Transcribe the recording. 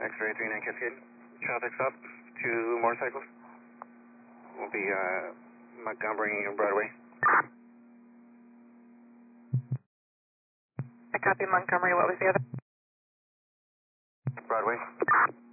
X-ray 39 Cascade. Traffic's up. 2 motorcycles. Will be Montgomery and Broadway. I copy Montgomery. What was the other? Broadway.